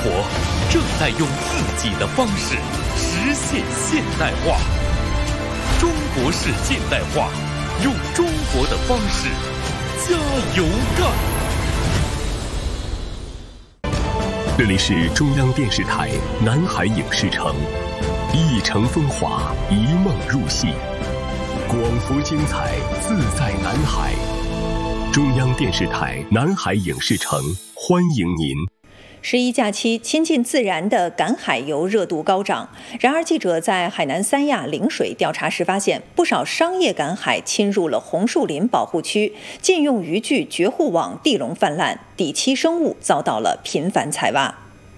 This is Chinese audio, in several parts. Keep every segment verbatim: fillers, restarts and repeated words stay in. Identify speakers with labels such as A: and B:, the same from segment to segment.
A: 活正在用自己的方式实现现代化。中国式现代化，用中国的方式加油干！
B: 这里是中央电视台南海影视城，一城风华，一梦入戏，广福精彩，自在南海。中央电视台南海影视城欢迎您。
C: 十一假期亲近自然的赶海游热度高涨，然而记者在海南三亚陵水调查时发现，不少商业赶海侵入了红树林保护区，禁用渔具、绝户网、地笼泛滥，底栖生物遭到了频繁采挖。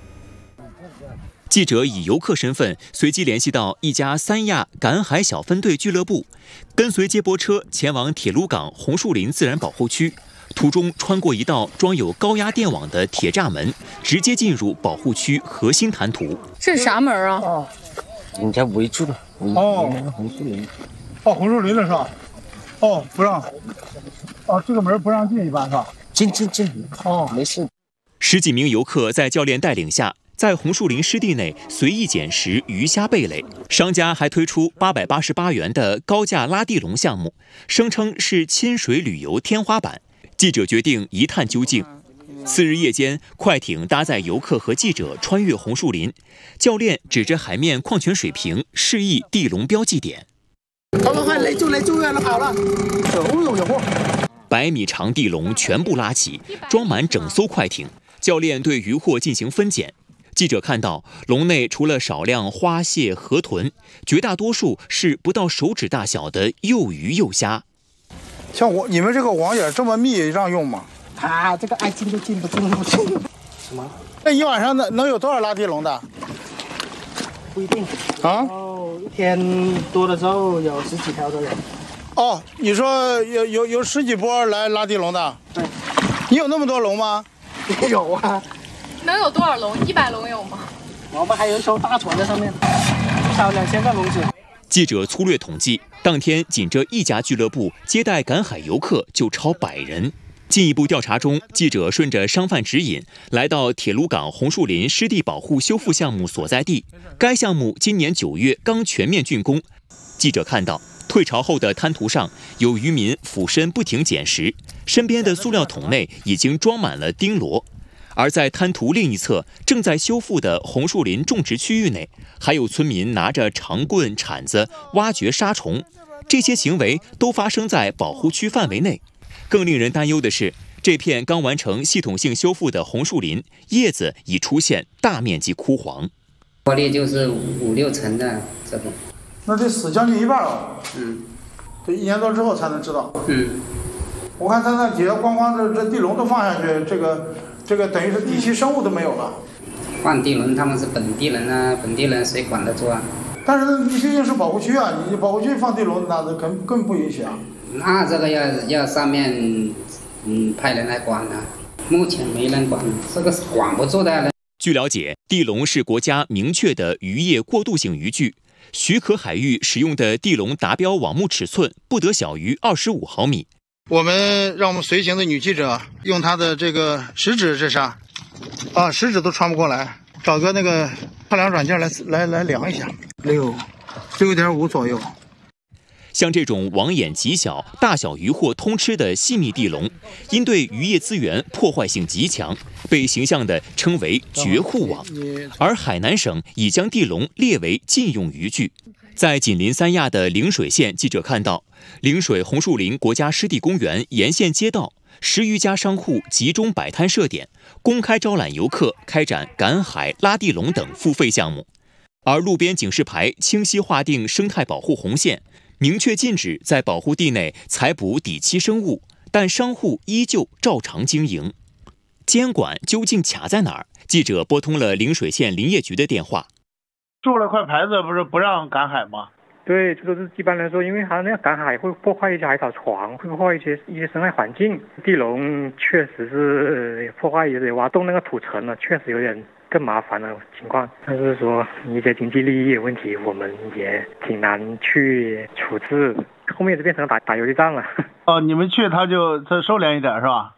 D: 记者以游客身份随机联系到一家三亚赶海小分队俱乐部，跟随接驳车前往铁路港红树林自然保护区。途中穿过一道装有高压电网的铁栅门，直接进入保护区核心滩涂。
E: 这是啥门啊？
F: 哦，人家围住了，围那个红树林。
G: 哦，红树林了是吧？哦，不让。哦，这个门不让进，一般是吧？
F: 进进进。哦，没事。
D: 十几名游客在教练带领下，在红树林湿地内随意捡拾鱼虾贝类。商家还推出八百八十八元的高价拉地笼项目，声称是亲水旅游天花板。记者决定一探究竟。次日夜间，快艇搭载游客和记者穿越红树林，教练指着海面矿泉水瓶示意地笼标记点。
F: 快快快，勒住勒住，让他跑了！有有有货！
D: 百米长地笼全部拉起，装满整艘快艇。教练对渔获进行分拣。记者看到笼内除了少量花蟹、河豚，绝大多数是不到手指大小的幼鱼幼虾。
G: 像我你们这个网眼这么密，让用吗？
F: 啊，这个爱进都进不进不进。什么？
G: 那一晚上能能有多少拉地笼的？
F: 不一定
G: 啊。
F: 哦，一天多的时候有十几条都有。
G: 哦，你说有有有十几波来拉地笼的？
F: 对。
G: 你有那么多笼吗？
F: 有啊。
E: 能有多少笼？一百笼有吗？
F: 我们还有一艘大船在上面，至少两千个笼子。
D: 记者粗略统计，当天仅这一家俱乐部接待赶海游客就超百人。进一步调查中，记者顺着商贩指引来到铁路港红树林湿地保护修复项目所在地。该项目今年九月刚全面竣工。记者看到退潮后的滩涂上有渔民俯身不停捡拾，身边的塑料桶内已经装满了钉螺。而在滩涂另一侧正在修复的红树林种植区域内，还有村民拿着长棍、铲子挖掘沙虫，这些行为都发生在保护区范围内。更令人担忧的是，这片刚完成系统性修复的红树林，叶子已出现大面积枯黄，
H: 玻璃就是五六层的这种。
G: 那得死将近一半了。
H: 嗯，
G: 这一年多之后才能知道。
H: 嗯，
G: 我看他那底下光光这这地笼都放下去，这个。这个等于是底栖生物都没有了。
H: 放地笼他们是本地人啊，本地人谁管得住啊？
G: 但是你毕竟是保护区啊，你保护区放地笼那更更不允许啊。
H: 那这个要要上面嗯派人来管啊，目前没人管，这个是管不住的。
D: 据了解，地笼是国家明确的渔业过渡性渔具，许可海域使用的地笼达标网目尺寸不得小于二十五毫米。
G: 我们让我们随行的女记者用她的这个食指，这啥啊，食指都穿不过来，找个那个测量软件来来来量一下，六六点五左右。
D: 像这种网眼极小、大小渔获通吃的细密地笼，因对渔业资源破坏性极强，被形象地称为绝户网。而海南省已将地笼列为禁用渔具。在紧邻三亚的陵水县，记者看到陵水红树林国家湿地公园沿线街道十余家商户集中摆摊设点，公开招揽游客开展赶海、拉地笼等付费项目。而路边警示牌清晰划定生态保护红线，明确禁止在保护地内采捕底栖生物，但商户依旧照常经营。监管究竟卡在哪儿？记者拨通了陵水县林业局的电话。
G: 竖了块牌子，不是不让赶海吗？
I: 对，这个是一般来说，因为它那个赶海会破坏一些海草床，会破坏一些一些生态环境。地笼确实是破坏，也得挖洞那个土层了，确实有点更麻烦的情况。但是说一些经济利益问题，我们也挺难去处置。后面就变成打打游击战了。
G: 哦，你们去他就他收敛一点是吧？